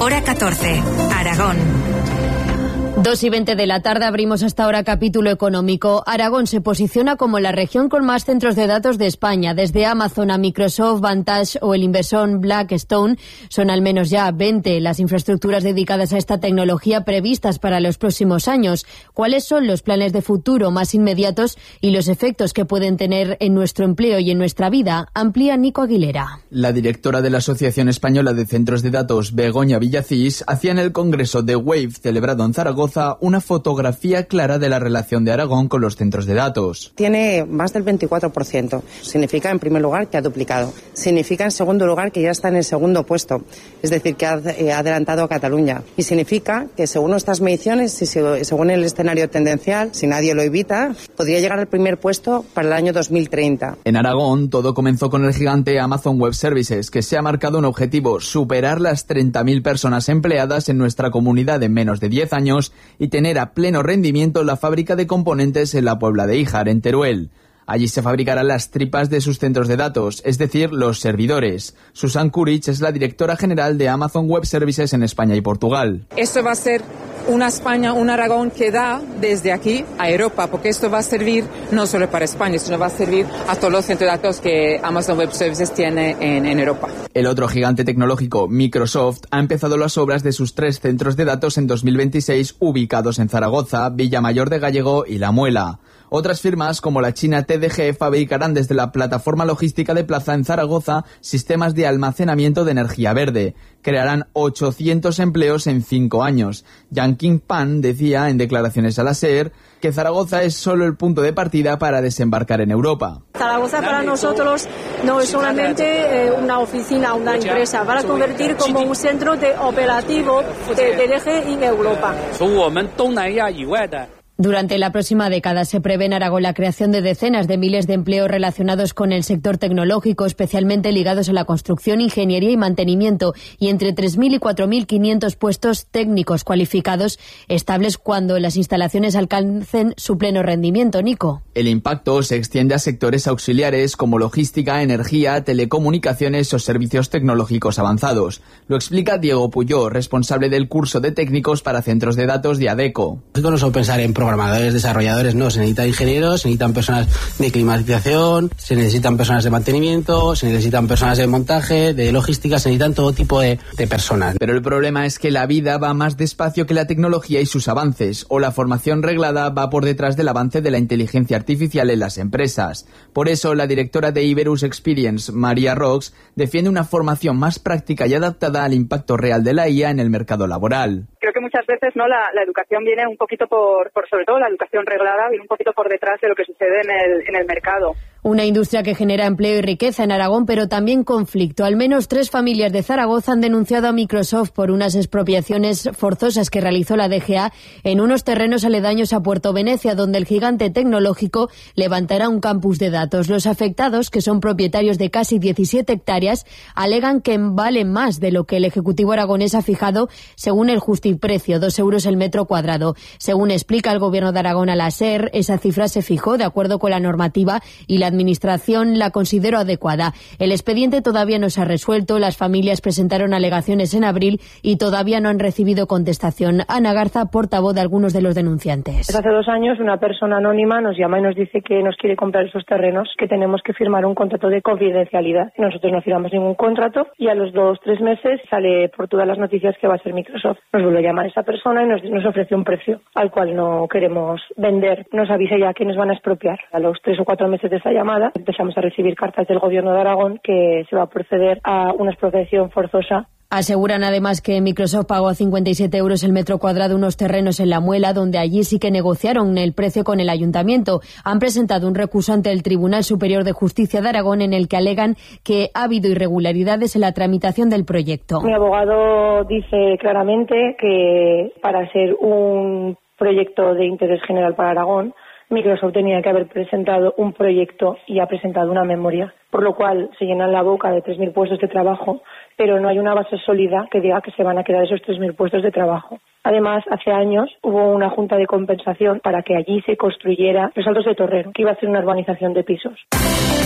hora 14, Aragón. 2:20 de la tarde abrimos hasta ahora capítulo económico. Aragón se posiciona como la región con más centros de datos de España. Desde Amazon a Microsoft, Vantage o el inversor Blackstone son al menos ya 20 las infraestructuras dedicadas a esta tecnología previstas para los próximos años. ¿Cuáles son los planes de futuro más inmediatos y los efectos que pueden tener en nuestro empleo y en nuestra vida? Amplía Nico Aguilera. La directora de la Asociación Española de Centros de Datos, Begoña Villacís, hacía en el Congreso de Wave celebrado en Zaragoza una fotografía clara de la relación de Aragón con los centros de datos. Tiene más del 24%. Significa, en primer lugar, que ha duplicado. Significa, en segundo lugar, que ya está en el segundo puesto. Es decir, que ha adelantado a Cataluña. Y significa que, según nuestras mediciones y según el escenario tendencial, si nadie lo evita, podría llegar al primer puesto para el año 2030. En Aragón, todo comenzó con el gigante Amazon Web Services, que se ha marcado un objetivo: superar las 30.000 personas empleadas en nuestra comunidad en menos de 10 años y tener a pleno rendimiento la fábrica de componentes en la Puebla de Híjar, en Teruel. Allí se fabricarán las tripas de sus centros de datos, es decir, los servidores. Susan Kurich es la directora general de Amazon Web Services en España y Portugal. Esto va a ser una España, un Aragón que da desde aquí a Europa, porque esto va a servir no solo para España, sino va a servir a todos los centros de datos que Amazon Web Services tiene en Europa. El otro gigante tecnológico, Microsoft, ha empezado las obras de sus 3 centros de datos en 2026, ubicados en Zaragoza, Villamayor de Gállego y La Muela. Otras firmas, como la china TDG, fabricarán desde la plataforma logística de Plaza en Zaragoza sistemas de almacenamiento de energía verde. Crearán 800 empleos en 5 años. Yang Qingpan decía en declaraciones a la SER que Zaragoza es solo el punto de partida para desembarcar en Europa. Zaragoza para nosotros no es solamente una oficina, una empresa, va a convertir como un centro de operativo de TDG en Europa. Durante la próxima década se prevé en Aragón la creación de decenas de miles de empleos relacionados con el sector tecnológico, especialmente ligados a la construcción, ingeniería y mantenimiento, y entre 3.000 y 4.500 puestos técnicos cualificados estables cuando las instalaciones alcancen su pleno rendimiento. Nico. El impacto se extiende a sectores auxiliares como logística, energía, telecomunicaciones o servicios tecnológicos avanzados. Lo explica Diego Puyó, responsable del curso de técnicos para centros de datos de ADECO. No solo pensar en programadores, desarrolladores, no, se necesitan ingenieros, se necesitan personas de climatización, se necesitan personas de mantenimiento, se necesitan personas de montaje, de logística, se necesitan todo tipo de personas. Pero el problema es que la vida va más despacio que la tecnología y sus avances, o la formación reglada va por detrás del avance de la inteligencia artificial en las empresas. Por eso, la directora de Iberus Experience, María Rox, defiende una formación más práctica y adaptada al impacto real de la IA en el mercado laboral. Creo que muchas veces no la educación viene un poquito por sobre todo la educación reglada, viene un poquito por detrás de lo que sucede en el mercado. Una industria que genera empleo y riqueza en Aragón, pero también conflicto. Al menos 3 familias de Zaragoza han denunciado a Microsoft por unas expropiaciones forzosas que realizó la DGA en unos terrenos aledaños a Puerto Venecia, donde el gigante tecnológico levantará un campus de datos. Los afectados, que son propietarios de casi 17 hectáreas, alegan que valen más de lo que el Ejecutivo aragonés ha fijado según el justiprecio, 2 euros el metro cuadrado. Según explica el Gobierno de Aragón a la SER, esa cifra se fijó de acuerdo con la normativa y la Administración la consideró adecuada. El expediente todavía no se ha resuelto, las familias presentaron alegaciones en abril y todavía no han recibido contestación. Ana Garza, portavoz de algunos de los denunciantes. Hace 2 años una persona anónima nos llama y nos dice que nos quiere comprar esos terrenos, que tenemos que firmar un contrato de confidencialidad. Nosotros no firmamos ningún contrato y a los 2-3 meses sale por todas las noticias que va a ser Microsoft. Nos vuelve a llamar esa persona y nos ofrece un precio al cual no queremos vender. Nos avisa ya que nos van a expropiar. A los 3 o 4 meses de esa llamada empezamos a recibir cartas del Gobierno de Aragón que se va a proceder a una expropiación forzosa. Aseguran además que Microsoft pagó a 57 euros el metro cuadrado unos terrenos en La Muela, donde allí sí que negociaron el precio con el ayuntamiento. Han presentado un recurso ante el Tribunal Superior de Justicia de Aragón en el que alegan que ha habido irregularidades en la tramitación del proyecto. Mi abogado dice claramente que para ser un proyecto de interés general para Aragón, Microsoft tenía que haber presentado un proyecto y ha presentado una memoria, por lo cual se llenan la boca de 3.000 puestos de trabajo, pero no hay una base sólida que diga que se van a crear esos 3.000 puestos de trabajo. Además, hace años hubo una junta de compensación para que allí se construyera Los Altos de Torrero, que iba a ser una urbanización de pisos.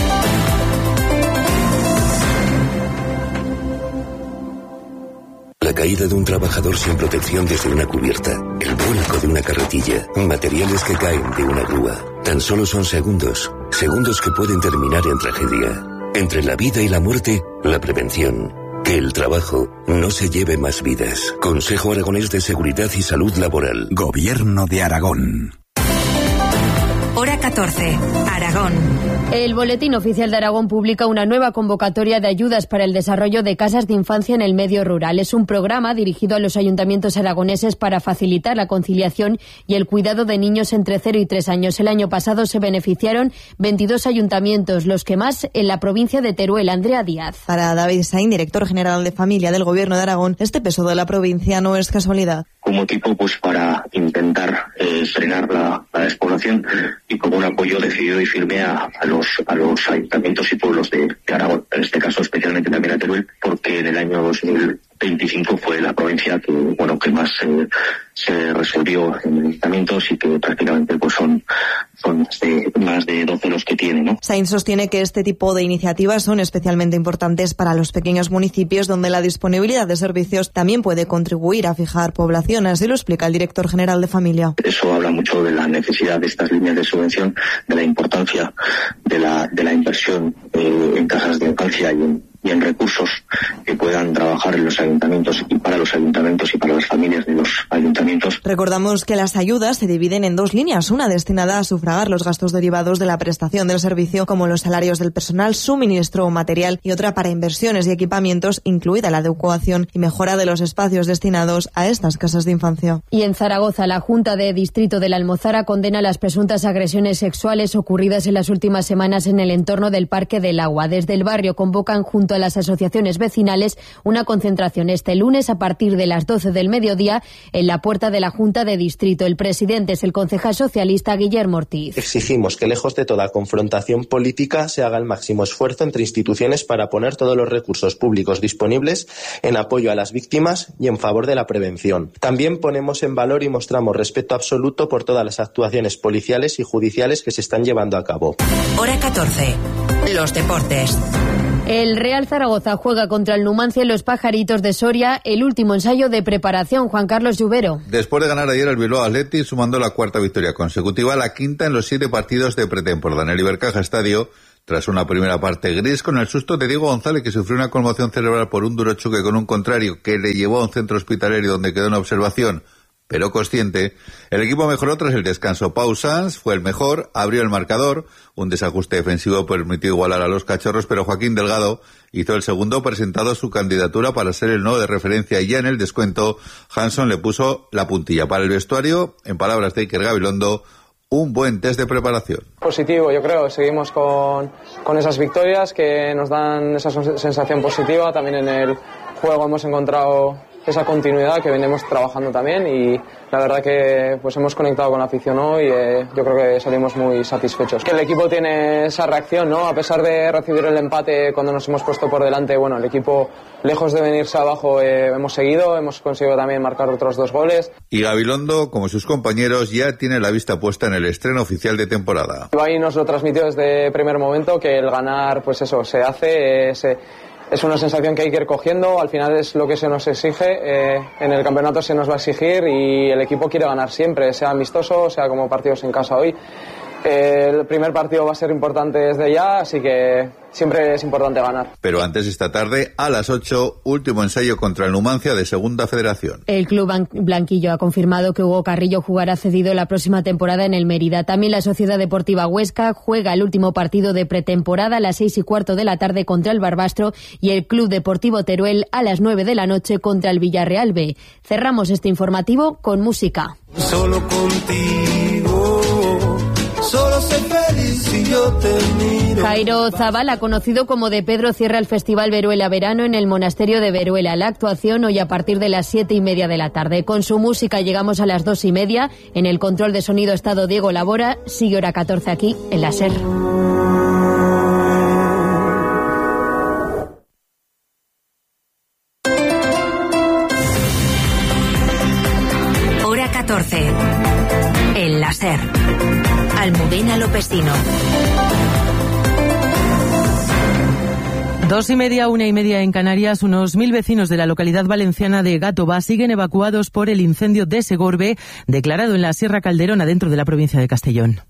La caída de un trabajador sin protección desde una cubierta, el vuelco de una carretilla, materiales que caen de una grúa. Tan solo son segundos que pueden terminar en tragedia. Entre la vida y la muerte, la prevención. Que el trabajo no se lleve más vidas. Consejo Aragonés de Seguridad y Salud Laboral. Gobierno de Aragón. Hora 14, Aragón. El Boletín Oficial de Aragón publica una nueva convocatoria de ayudas para el desarrollo de casas de infancia en el medio rural. Es un programa dirigido a los ayuntamientos aragoneses para facilitar la conciliación y el cuidado de niños entre 0 y 3 años. El año pasado se beneficiaron 22 ayuntamientos, los que más en la provincia de Teruel. Andrea Díaz. Para David Sain, director general de Familia del Gobierno de Aragón, este peso de la provincia no es casualidad. Como tipo, para intentar frenar la despoblación y como un apoyo decidido y firme a los ayuntamientos y pueblos de Aragón, en este caso especialmente también a Teruel, porque en el año 2025 fue la provincia que más se resolvió en ayuntamientos y que prácticamente son más de 12 los que tiene, ¿no? Sainz sostiene que este tipo de iniciativas son especialmente importantes para los pequeños municipios donde la disponibilidad de servicios también puede contribuir a fijar población, así lo explica el director general de Familia. Eso habla mucho de la necesidad de estas líneas de subvención, de la importancia de la inversión en casas de infancia y en recursos que puedan trabajar en los ayuntamientos y para los ayuntamientos y para las familias de los ayuntamientos. Recordamos que las ayudas se dividen en 2 líneas, una destinada a sufragar los gastos derivados de la prestación del servicio, como los salarios del personal, suministro o material, y otra para inversiones y equipamientos, incluida la adecuación y mejora de los espacios destinados a estas casas de infancia. Y en Zaragoza, la Junta de Distrito de la Almozara condena las presuntas agresiones sexuales ocurridas en las últimas semanas en el entorno del Parque del Agua. Desde el barrio convocan junto a las asociaciones vecinales una concentración este lunes a partir de las 12 del mediodía en la puerta de la Junta de Distrito. El presidente es el concejal socialista Guillermo Ortiz. Exigimos que lejos de toda confrontación política se haga el máximo esfuerzo entre instituciones para poner todos los recursos públicos disponibles en apoyo a las víctimas y en favor de la prevención. También ponemos en valor y mostramos respeto absoluto por todas las actuaciones policiales y judiciales que se están llevando a cabo. Hora 14. Los deportes. El Real Zaragoza juega contra el Numancia en los Pajaritos de Soria, el último ensayo de preparación. Juan Carlos Lluvero. Después de ganar ayer el Bilbao Athletic, sumando la 4ª victoria consecutiva, la 5ª en los 7 partidos de pretemporada en el Ibercaja Estadio, tras una primera parte gris con el susto de Diego González, que sufrió una conmoción cerebral por un duro choque con un contrario que le llevó a un centro hospitalario donde quedó en observación, pero consciente. El equipo mejoró tras el descanso. Pau Sanz fue el mejor, abrió el marcador, un desajuste defensivo permitió igualar a los cachorros, pero Joaquín Delgado hizo el segundo, presentado su candidatura para ser el nuevo de referencia, y ya en el descuento Hanson le puso la puntilla. Para el vestuario, en palabras de Iker Gabilondo, un buen test de preparación. Positivo, yo creo. Seguimos con esas victorias que nos dan esa sensación positiva. También en el juego hemos encontrado esa continuidad que venimos trabajando también, y la verdad que hemos conectado con la afición hoy y yo creo que salimos muy satisfechos. Que el equipo tiene esa reacción, ¿no? A pesar de recibir el empate cuando nos hemos puesto por delante, el equipo, lejos de venirse abajo, hemos conseguido también marcar otros 2 goles. Y Gabilondo, como sus compañeros, ya tiene la vista puesta en el estreno oficial de temporada. Ahí nos lo transmitió desde el primer momento, que el ganar, se hace, es una sensación que hay que ir cogiendo. Al final es lo que se nos exige, en el campeonato se nos va a exigir y el equipo quiere ganar siempre, sea amistoso, sea como partidos en casa hoy. El primer partido va a ser importante desde ya, así que siempre es importante ganar. Pero antes, esta tarde, a las 8, último ensayo contra el Numancia de Segunda Federación. El club blanquillo ha confirmado que Hugo Carrillo jugará cedido la próxima temporada en el Mérida. También la Sociedad Deportiva Huesca juega el último partido de pretemporada a las 6:15 de la tarde contra el Barbastro, y el Club Deportivo Teruel a las 9 de la noche contra el Villarreal B. Cerramos este informativo con música. Solo contigo, solo sé feliz si yo te miro. Jairo Zabala, conocido como De Pedro, cierra el Festival Veruela Verano en el Monasterio de Veruela. La actuación hoy a partir de las 7:30 de la tarde. Con su música llegamos a las 2:30. En el control de sonido estado Diego Labora. Sigue Hora 14 aquí en la SER. Hora 14 en la SER. Almudena Lopestino. 2:30, 1:30 en Canarias. Unos 1000 vecinos de la localidad valenciana de Gàtova siguen evacuados por el incendio de Segorbe, declarado en la Sierra Calderona, dentro de la provincia de Castellón.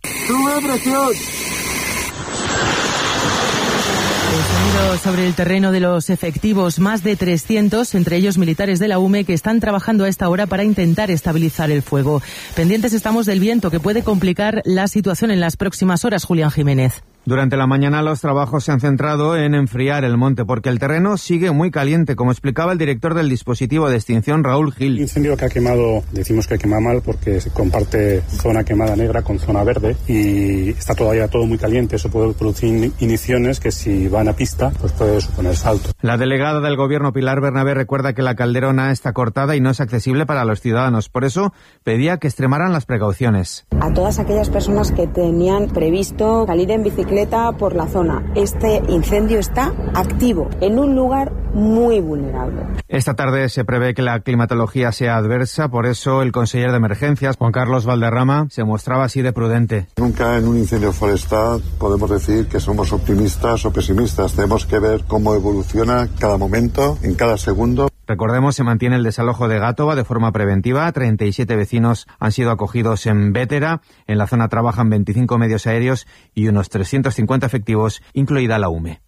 Sobre el terreno de los efectivos, más de 300, entre ellos militares de la UME, que están trabajando a esta hora para intentar estabilizar el fuego. Pendientes estamos del viento, que puede complicar la situación en las próximas horas. Julián Jiménez. Durante la mañana los trabajos se han centrado en enfriar el monte porque el terreno sigue muy caliente, como explicaba el director del dispositivo de extinción, Raúl Gil. El incendio que ha quemado, decimos que quema mal porque se comparte zona quemada negra con zona verde y está todavía todo muy caliente. Eso puede producir igniciones que, si van a pista, pues puede suponer salto. La delegada del gobierno, Pilar Bernabé, recuerda que la Calderona está cortada y no es accesible para los ciudadanos. Por eso pedía que extremaran las precauciones. A todas aquellas personas que tenían previsto salir en bicicleta por la zona, este incendio está activo en un lugar muy vulnerable. Esta tarde se prevé que la climatología sea adversa, por eso el consejero de emergencias, Juan Carlos Valderrama, se mostraba así de prudente. Nunca en un incendio forestal podemos decir que somos optimistas o pesimistas. Tenemos que ver cómo evoluciona cada momento, en cada segundo. Recordemos, se mantiene el desalojo de Gàtova de forma preventiva. 37 vecinos han sido acogidos en Bétera. En la zona trabajan 25 medios aéreos y unos 350 efectivos, incluida la UME.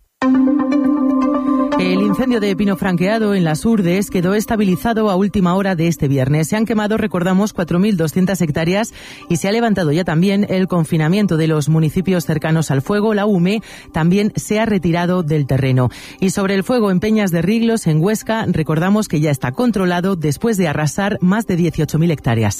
El incendio de Pino Franqueado en las Urdes quedó estabilizado a última hora de este viernes. Se han quemado, recordamos, 4.200 hectáreas y se ha levantado ya también el confinamiento de los municipios cercanos al fuego. La UME también se ha retirado del terreno. Y sobre el fuego en Peñas de Riglos, en Huesca, recordamos que ya está controlado después de arrasar más de 18.000 hectáreas.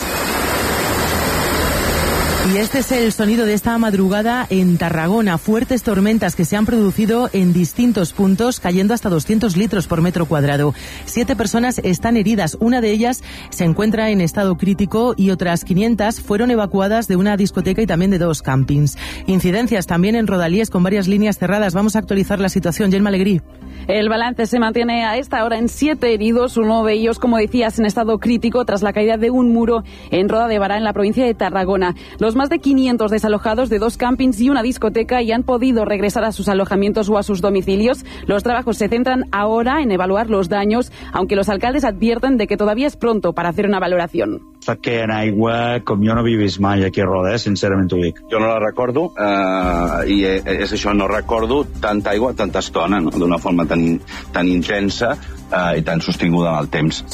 Y este es el sonido de esta madrugada en Tarragona. Fuertes tormentas que se han producido en distintos puntos, cayendo hasta 200 litros por metro cuadrado. 7 personas están heridas. Una de ellas se encuentra en estado crítico y otras 500 fueron evacuadas de una discoteca y también de 2 campings. Incidencias también en Rodalies con varias líneas cerradas. Vamos a actualizar la situación. Gemma Alegrí. El balance se mantiene a esta hora en 7 heridos, uno de ellos, como decías, en estado crítico tras la caída de un muro en Roda de Bará, en la provincia de Tarragona. Los más de 500 desalojados de 2 campings y una discoteca y han podido regresar a sus alojamientos o a sus domicilios. Los trabajos se centran ahora en evaluar los daños, aunque los alcaldes advierten de que todavía es pronto para hacer una valoración. Que en aigua, com jo no he vist mai aquí a Roda, sincerament ho dic. Jo no la recordo, i és això, no recordo tanta aigua, tanta estona, no? D'una forma tan intensa i tan sostinguda en el temps.